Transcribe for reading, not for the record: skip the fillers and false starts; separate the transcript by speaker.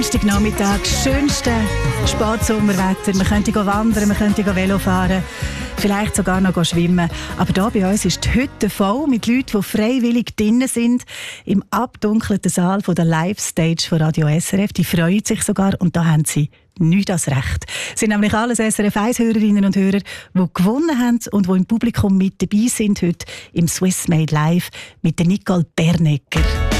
Speaker 1: Nachmittag, schönste Spätsommerwetter. Man könnte wandern, man könnte Velo fahren, vielleicht sogar noch schwimmen. Aber hier bei uns ist die Hütte voll mit Leuten, die freiwillig drinnen sind, im abdunkelten Saal von der Live-Stage von Radio SRF. Die freuen sich sogar und da haben sie nichts als Recht. Es sind nämlich alles SRF 1-Hörerinnen und Hörer, die gewonnen haben und die im Publikum mit dabei sind heute im Swiss Made Live mit der Nicole Bernecker.